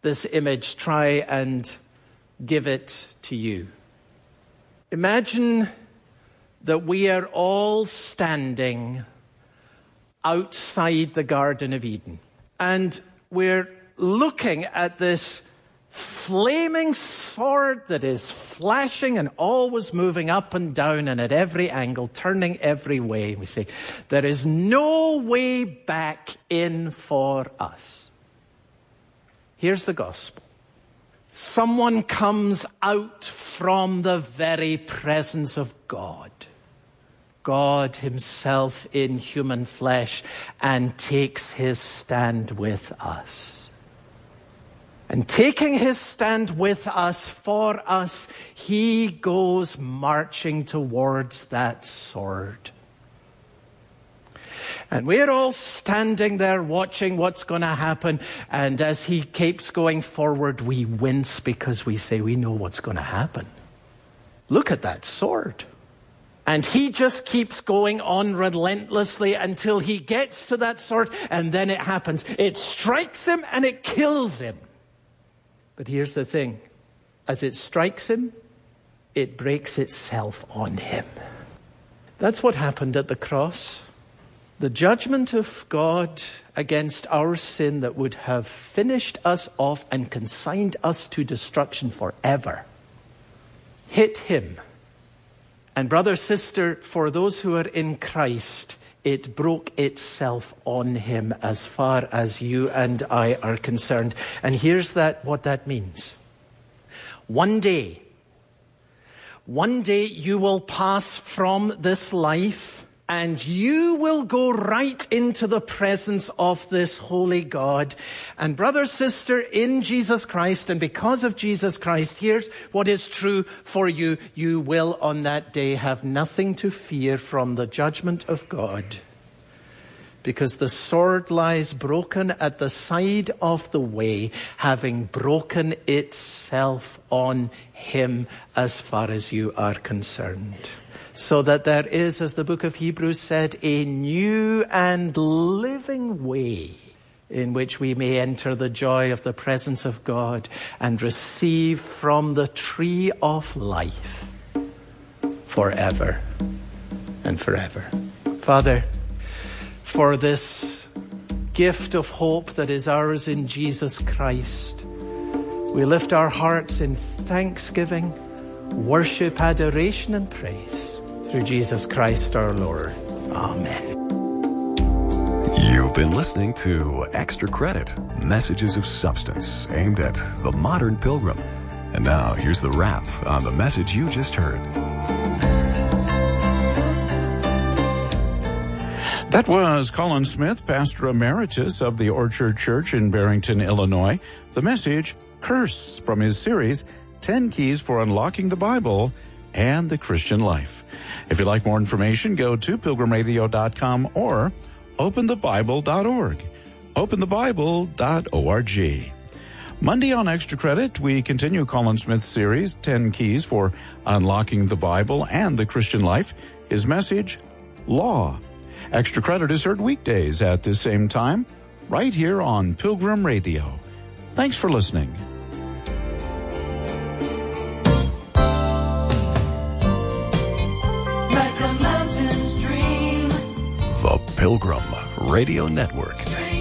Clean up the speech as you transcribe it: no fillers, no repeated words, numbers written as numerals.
this image, try and give it to you. Imagine that we are all standing outside the Garden of Eden, and we're looking at this flaming sword that is flashing and always moving up and down and at every angle, turning every way. We say, there is no way back in for us. Here's the gospel. Someone comes out from the very presence of God, God himself in human flesh, and takes his stand with us. And taking his stand with us, for us, he goes marching towards that sword. And we're all standing there watching what's going to happen. And as he keeps going forward, we wince because we say, we know what's going to happen. Look at that sword. And he just keeps going on relentlessly until he gets to that sword, and then it happens. It strikes him and it kills him. But here's the thing. As it strikes him, it breaks itself on him. That's what happened at the cross. The judgment of God against our sin that would have finished us off and consigned us to destruction forever hit him. And brother, sister, for those who are in Christ, it broke itself on him as far as you and I are concerned. And here's what that means. One day you will pass from this life and you will go right into the presence of this holy God. And brother, sister, in Jesus Christ, and because of Jesus Christ, here's what is true for you. You will on that day have nothing to fear from the judgment of God, because the sword lies broken at the side of the way, having broken itself on him as far as you are concerned. So that there is, as the book of Hebrews said, a new and living way in which we may enter the joy of the presence of God and receive from the tree of life forever and forever. Father, for this gift of hope that is ours in Jesus Christ, we lift our hearts in thanksgiving, worship, adoration, and praise through Jesus Christ our Lord. Amen. You've been listening to Extra Credit, Messages of Substance, aimed at the modern pilgrim. And now here's the wrap on the message you just heard. That was Colin Smith, Pastor Emeritus of the Orchard Church in Barrington, Illinois. The message, Curse, from his series, 10 Keys for Unlocking the Bible and the Christian Life. If you'd like more information, go to pilgrimradio.com or openthebible.org. openthebible.org. Monday on Extra Credit, we continue Colin Smith's series, 10 Keys for Unlocking the Bible and the Christian Life. His message, Law. Extra Credit is heard weekdays at this same time, right here on Pilgrim Radio. Thanks for listening. The Pilgrim Radio Network.